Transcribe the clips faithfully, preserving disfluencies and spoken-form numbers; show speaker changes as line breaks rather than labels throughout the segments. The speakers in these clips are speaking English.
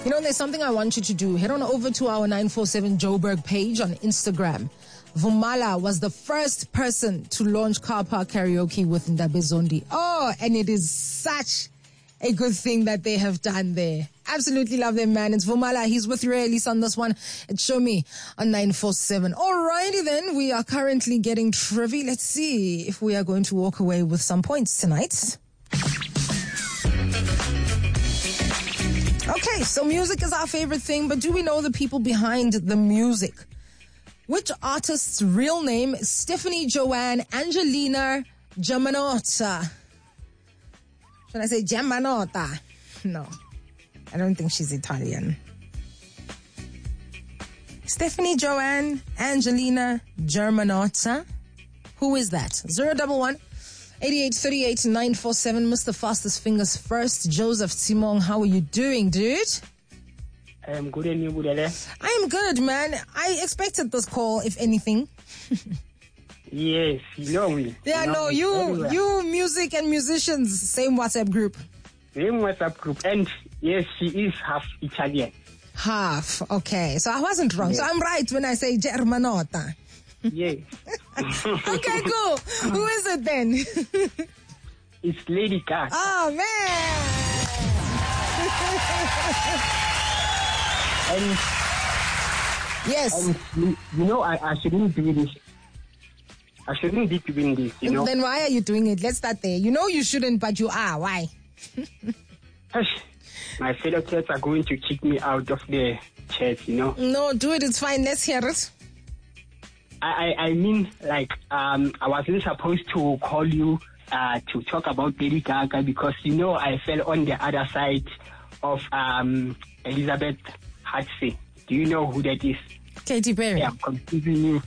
You know, there's something I want you to do. Head on over to our nine four seven Joburg page on Instagram. Vumala was the first person to launch car park karaoke with Ndabe Zondi. Oh, and it is such a good thing that they have done there. Absolutely love them, man. It's Vumala. He's with Ray Elise on this one. It's Show Me on nine four seven. Alrighty then. We are currently getting trivia. Let's see if we are going to walk away with some points tonight. Okay, so music is our favorite thing, but do we know the people behind the music? Which artist's real name is Stephanie Joanne Angelina Germanotta? Should I say Germanotta? No, I don't think she's Italian. Stephanie Joanne Angelina Germanotta. Who is that? Zero double one. eighty-eight thirty-eight nine four seven. Mister Fastest Fingers First. Joseph Timong, how are you doing, dude?
I'm good, and you, Budele?
I am good, man. I expected this call, if anything.
Yes, you know me.
Yeah,
you know
no,
me
you,
everywhere.
you music and musicians, same WhatsApp group.
Same WhatsApp group, and yes, she is half Italian.
Half, okay. So I wasn't wrong.
Yes.
So I'm right when I say Germanotta.
Yes.
Okay, cool. Who is it then?
It's Lady Gaga.
Oh, man.
And,
Yes.
and you, you know, I, I shouldn't do this. I shouldn't be doing this, you know.
Then why are you doing it? Let's start there. You know you shouldn't, but you are. Why?
Hush. My fellow cats are going to kick me out of the chat, you know.
No, do it. It's fine. Let's hear it.
I, I, I mean, like, um, I wasn't supposed to call you uh, to talk about Lady Gaga because, you know, I fell on the other side of um, Elizabeth Hudson. Do you know who that is?
Katy Perry.
Yeah, I'm confusing you.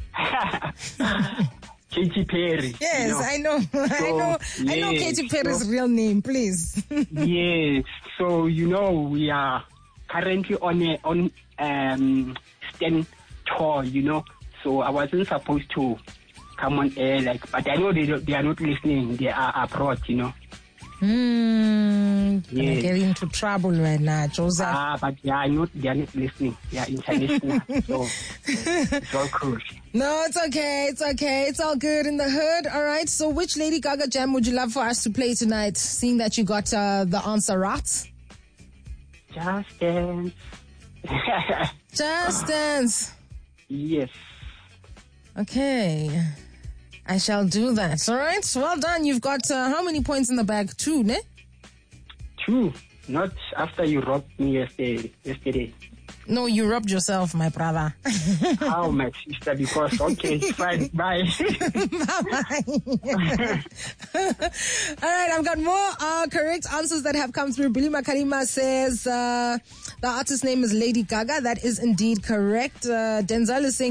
Katy Perry.
Yes,
you know?
I know. I know.
So,
I know
yes,
Katy Perry's
so,
real name. Please.
Yes. So you know we are currently on a on um stand tour. You know, so I wasn't supposed to come on air, like, but I know they don't, they are not listening. They are abroad. You know.
Hmm.
Yes.
Gonna get into trouble right now, Joseph.
Ah, but they are not. They are not listening. They are international. So it's all cool.
No, it's okay. It's okay. It's all good in the hood. All right. So which Lady Gaga jam would you love for us to play tonight, seeing that you got uh, the answer right?
Just Dance.
Just Dance.
Yes.
Okay. I shall do that. All right. Well done. You've got uh, how many points in the bag? Two, ne?
Two. Not after you robbed me yesterday. Yesterday.
No, you robbed yourself, my brother.
How, my sister? Because, okay, fine, bye.
Bye-bye. All right, I've got more uh, correct answers that have come through. Billy Makalima says uh, the artist's name is Lady Gaga. That is indeed correct. Uh, Denzel is saying